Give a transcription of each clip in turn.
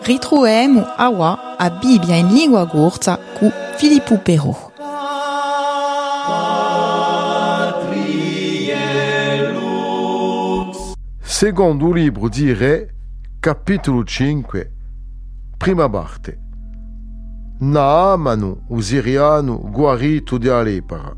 Ritroviamo awa a Bibbia in lingua corsa cu Filippo Però. Secondo libro di Re, capitolo 5, prima parte. Naamanu, o siriano, guarito di lepra.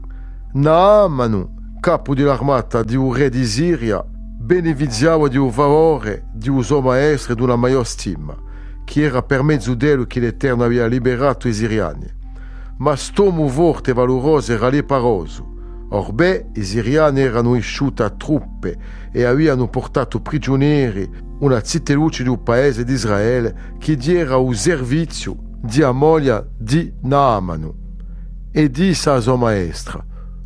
Naamanu, capo dell'armata di un re di Siria, beneficiava di un valore di un suo maestro e di una maggiore stima, che era per mezzo dello che l'Eterno aveva liberato i siriani. Ma st'uomo forte e valoroso era leproso. Orbè, i siriani erano usciti a truppe e avevano portato prigionieri una zitteluce di un paese di Israele che era al servizio di moglie di Naamanu. E disse a sua maestra: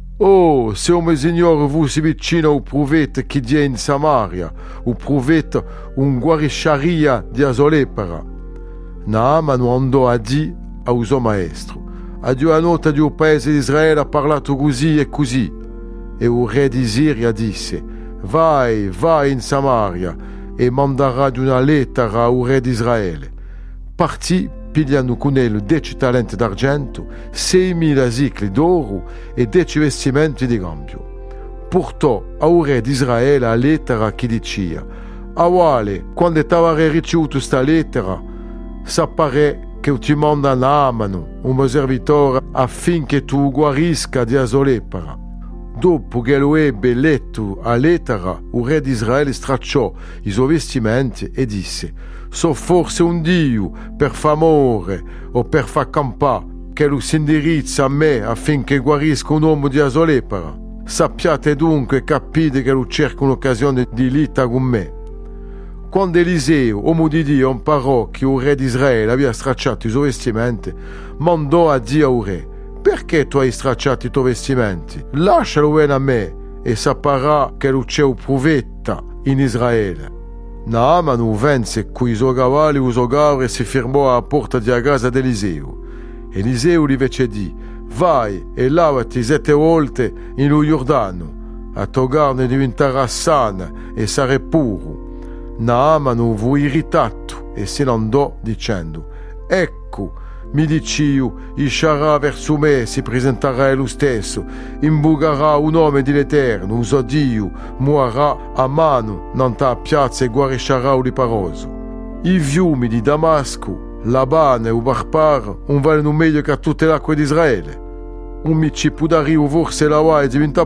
«Oh, se o mio signore fosse vicino al profeta che è in Samaria, o profeta un guarisciaria di Asolepera». Naamanu andò a dire al suo maestro: «Addio a nota di un paese di Israele ha parlato così e così». E il re di Siria disse: «Vai in Samaria e manderà di una lettera al re di Israele». Partì, pigliando con lui 10 talenti d'argento, 6.000 sicli d'oro e 10 vestimenti di cambio. Portò al re di Israele la lettera che diceva: «Awale, quando t'avrai ricevuto questa lettera, saprai che ti manda Naamanu, un mio servitore, affinché tu guarisca di Asolepera». Dopo che lo ebbe letto a lettera, il re di Israele stracciò i suoi vestimenti e disse: «So forse un Dio per famore o per far campà che lo si indirizza a me affinché guarisca un uomo di Asolepera? Sappiate dunque e capite che lo cerca un'occasione di lita con me». Quando Eliseo, uomo di Dio, imparò che il re di Israele aveva stracciato i suoi vestimenti, mandò a dire al re: «Perché tu hai stracciato i tuoi vestimenti? Lascialo bene a me e saprà che lo c'è un profeta in Israele». Naamanu venne con i suoi cavalli e i suoi carri e si fermò alla porta della casa di Eliseo. Eliseo gli fece dire: «Vai e lavati 7 volte in lo Giordano, a tua carne diventerà sana e sarai puro». Naamanu fu irritato e se ne andò dicendo: «Ecco, mi dicio, il sciarà verso me si presenterà lo stesso, imbugherà un nome dell'Eterno, un suo Dio, muorrà a mano nella piazza e guariscerà il leproso. I fiumi di Damasco, Labana e il Barpar non valgono meglio che tutte le acque di Israele. Un mi ci può dare forse la e diventa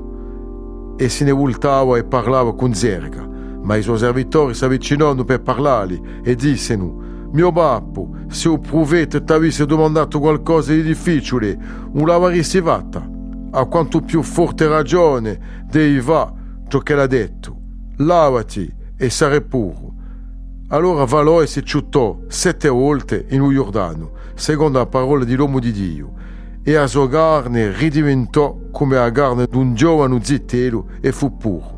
puro». E se ne voltava e parlava con zerga, ma i suoi servitori si avvicinano per parlargli e dissero: «Mio babbo, se il profeta ti avesse domandato qualcosa di difficile, non l'avresti fatta. A quanto più forte ragione devi fare ciò che l'ha detto. Lavati e sarai puro». Allora valò e si ciuttò 7 volte in un Giordano, secondo la parola dell'uomo di Dio, e a sua carne ridiventò come la carne di un giovane zittello e fu puro.